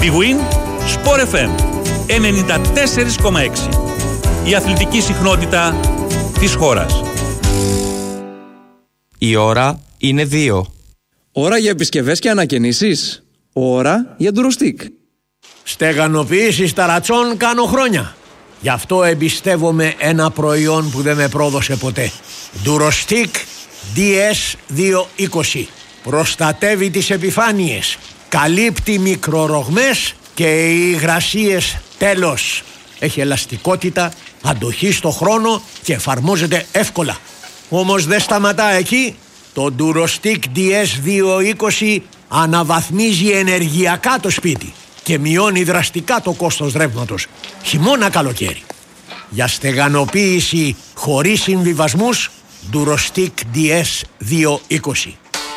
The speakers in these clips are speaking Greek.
Big Win, Sport FM 94,6. Η αθλητική συχνότητα της χώρας. Η ώρα είναι 2. Ώρα για επισκευές και ανακαινήσεις. Ώρα για ντουροστικ. Στεγανοποίηση ταρατσών κάνω χρόνια. Γι' αυτό εμπιστεύομαι ένα προϊόν που δεν με πρόδωσε ποτέ. Ντουροστικ DS220. Προστατεύει τις επιφάνειες, καλύπτει μικρορογμές και υγρασίες τέλος. Έχει ελαστικότητα, αντοχή στο χρόνο και εφαρμόζεται εύκολα. Όμως δεν σταματά εκεί. Το Durostick DS220 αναβαθμίζει ενεργειακά το σπίτι και μειώνει δραστικά το κόστος ρεύματος, χειμώνα καλοκαίρι. Για στεγανοποίηση χωρίς συμβιβασμούς, Durostick DS220.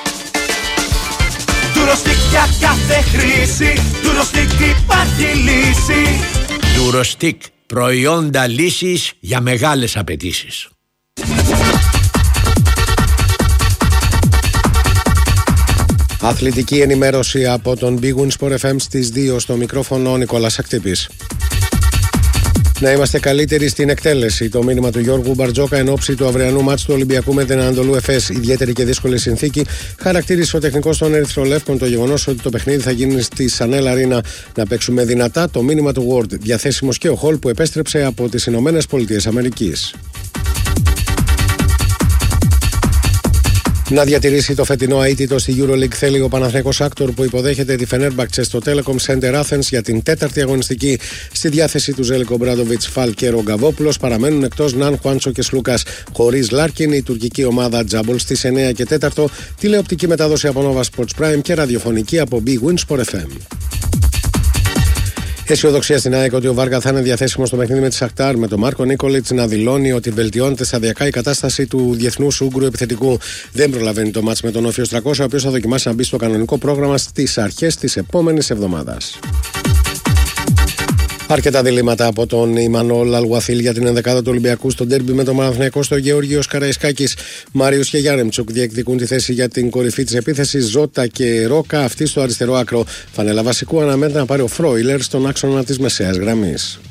Durostick για κάθε χρήση, Durostick υπάρχει λύση. Durostick, προϊόντα λύσης για μεγάλες απαιτήσεις. Αθλητική ενημέρωση από τον Big Win Sport FM στις 2, στο μικρόφωνο Νικόλας Ακτύπης. Να είμαστε καλύτεροι στην εκτέλεση. Το μήνυμα του Γιώργου Μπαρτζόκα εν ώψη του αυριανού μάτς του Ολυμπιακού με την Ανατολού Εφές. Ιδιαίτερη και δύσκολη συνθήκη. Χαρακτήρισε ο τεχνικός των Ερυθρολεύκων το γεγονός ότι το παιχνίδι θα γίνει στη Σανέλ Αρίνα. Να παίξουμε δυνατά. Το μήνυμα του Word. Διαθέσιμος και ο Χολ που επέστρεψε από τις Ηνωμένες Πολιτείες Αμερικής. Να διατηρήσει το φετινό αίτητο στη EuroLeague θέλει ο Παναθηναϊκός Άκτορ που υποδέχεται τη Φενέρμπαχτσε στο Telecom Center Athens για την 4η αγωνιστική. Στη διάθεση του Ζέλικο Μπράντοβιτς, Φαλ και Ρογκαβόπουλος παραμένουν εκτός Ναν, Χουάντσο και Σλούκας. Χωρίς Λάρκιν, η τουρκική ομάδα Τζάμπολ στις 9 και 4. Τηλεοπτική μετάδοση από Nova Sports Prime και ραδιοφωνική από Big Win Sport FM. Αισιοδοξία στην ΑΕΚ ότι ο Βάργα θα είναι διαθέσιμο στο παιχνίδι με τη Σαχτάρ, με τον Μάρκο Νίκολιτς να δηλώνει ότι βελτιώνεται σταδιακά η κατάσταση του διεθνούς Ούγκρου επιθετικού. Δεν προλαβαίνει το μάτς με τον Όφιο 300, ο οποίος θα δοκιμάσει να μπει στο κανονικό πρόγραμμα στις αρχές της επόμενης εβδομάδας. Αρκετά διλήμματα από τον Ιμανόλ Αλουαθίλ για την ενδεκάδα του Ολυμπιακού στο ντέρμπι με τον Παναθηναϊκό στο Γεώργιος Καραϊσκάκης. Μάριος και Γιάρεμτσουκ διεκδικούν τη θέση για την κορυφή της επίθεσης. Ζώτα και Ρόκα, αυτή στο αριστερό άκρο. Φανέλα βασικού αναμένεται να πάρει ο Φρόιλερ στον άξονα της μεσαίας γραμμής.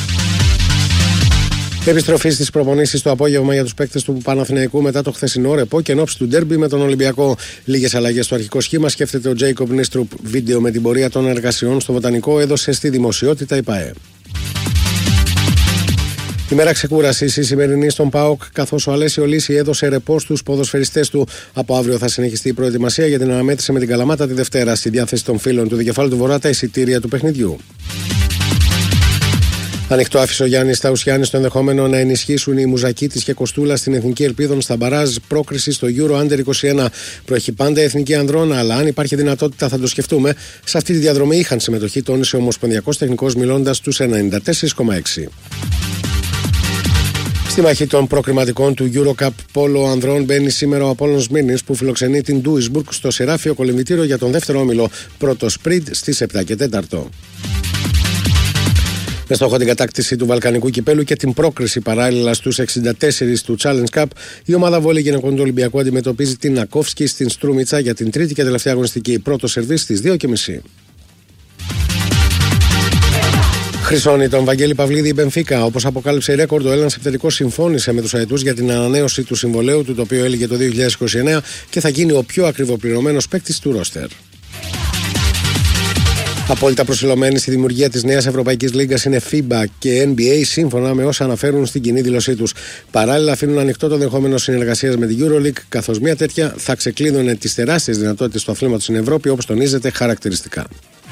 Επιστροφή στις προπονήσεις το απόγευμα για τους παίκτες του Παναθηναϊκού μετά το χθεσινό ρεπό και εν ώψη του ντέρμπι με τον Ολυμπιακό. Λίγες αλλαγές στο αρχικό σχήμα σκέφτεται ο Τζέικοπ Νίστρουπ. Βίντεο με την πορεία των εργασιών στο Βοτανικό έδωσε στη δημοσιότητα η ΠΑΕ. Ημέρα ξεκούρασης η σημερινή στον ΠΑΟΚ, καθώς ο Αλέσιο Λύση έδωσε ρεπό στους ποδοσφαιριστές του. Από αύριο θα συνεχιστεί η προετοιμασία για την αναμέτρηση με την Καλαμάτα τη Δευτέρα. Στη διάθεση των φίλων του Δικεφάλου του Βορρά τα εισιτήρια του παιχνιδιού. Ανοιχτό άφησε ο Γιάννης Σταουσιάννης στο ενδεχόμενο να ενισχύσουν οι Μουζακίτης και Κοστούλα στην Εθνική Ελπίδων στα μπαράζ πρόκριση στο Euro Under 21. Προέχει πάντα η Εθνική Ανδρών, αλλά αν υπάρχει δυνατότητα θα το σκεφτούμε. Σε αυτή τη διαδρομή είχαν συμμετοχή, τόνισε ο Ομοσπονδιακός Τεχνικός μιλώντας στους 94,6. Στη μαχή των προκριματικών του Eurocup Πόλο Ανδρών μπαίνει σήμερα ο Απόλλωνας Μήνης που φιλοξενεί την Duisburg στο Σεράφιο Κολυμβητήριο για τον δεύτερο όμιλο. Πρώτο σπριντ στις 7 και 4. Με στόχο την κατάκτηση του Βαλκανικού Κυπέλου και την πρόκριση παράλληλα στους 64 του Challenge Cup, η ομάδα βόλεϊ γυναικών του Ολυμπιακού αντιμετωπίζει την Ακόφσκι στην Στρούμιτσα για την τρίτη και τελευταία αγωνιστική. Πρώτο σερβίς στις 2:30. Χρυσώνει τον Βαγγέλη Παυλίδη η Μπενφίκα. Όπως αποκάλυψε η Ρέκορντ, ο Έλληνας επιθετικός συμφώνησε με τους αετούς για την ανανέωση του συμβολαίου του, το οποίο έλυγε το 2029 και θα γίνει ο πιο ακριβοπληρωμένος παίκτης του ρόστερ. Απόλυτα προσιλωμένοι στη δημιουργία της νέας Ευρωπαϊκής Λίγκας είναι FIBA και NBA, σύμφωνα με όσα αναφέρουν στην κοινή δήλωσή τους. Παράλληλα, αφήνουν ανοιχτό το δεχόμενο συνεργασίας με την EuroLeague, καθώς μια τέτοια θα ξεκλείδωνε τις τεράστιες δυνατότητες του αθλήματος στην Ευρώπη, όπως τονίζεται χαρακτηριστικά.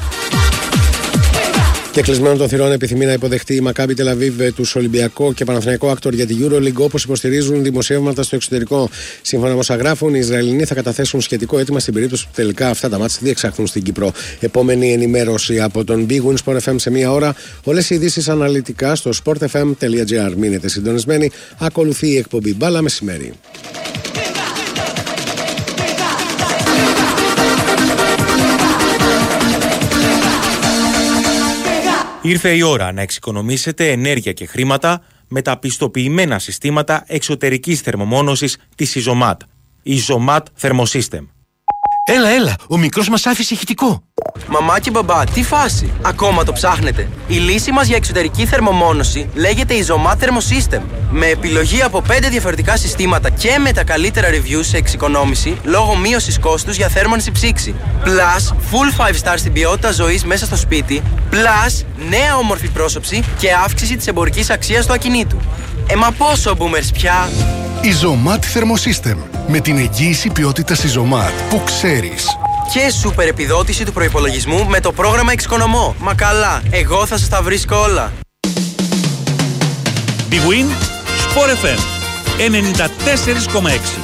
Και κλεισμένο των θυρών επιθυμεί να υποδεχτεί η Μακάμπι Τελαβίβ τους Ολυμπιακό και Παναθηναϊκό Άκτορ για τη EuroLeague, όπως υποστηρίζουν δημοσιεύματα στο εξωτερικό. Σύμφωνα με όσα γράφουν, οι Ισραηλινοί θα καταθέσουν σχετικό αίτημα στην περίπτωση που τελικά αυτά τα μάτς διεξαχθούν στην Κύπρο. Επόμενη ενημέρωση από τον Big Win Sport FM σε μία ώρα. Όλες οι ειδήσεις αναλυτικά στο sportfm.gr. Μείνετε συντονισμένοι. Ακολουθεί η εκπομπή Μπάλα Μεσημέρι. Ήρθε η ώρα να εξοικονομήσετε ενέργεια και χρήματα με τα πιστοποιημένα συστήματα εξωτερικής θερμομόνωσης της Isomat. Isomat Thermosystem. Έλα, ο μικρός μας άφησε ηχητικό. Μαμά και μπαμπά, τι φάση? Ακόμα το ψάχνετε? Η λύση μας για εξωτερική θερμομόνωση λέγεται Isomat Thermosystem. Με επιλογή από 5 διαφορετικά συστήματα και με τα καλύτερα reviews σε εξοικονόμηση λόγω μείωσης κόστους για θέρμανση ψήξη. Plus, full 5 star στην ποιότητα ζωής μέσα στο σπίτι. Plus, νέα όμορφη πρόσωψη και αύξηση της εμπορικής αξίας του ακινήτου. Μα πόσο boomers πια? Isomat Thermosystem. Με την εγγύηση ποιότητας Isomat που ξέρεις. Και σούπερ επιδότηση του προϋπολογισμού με το πρόγραμμα Εξοικονομώ. Μα καλά, εγώ θα σας τα βρίσκω όλα. Big Win, Sport FM 94,6.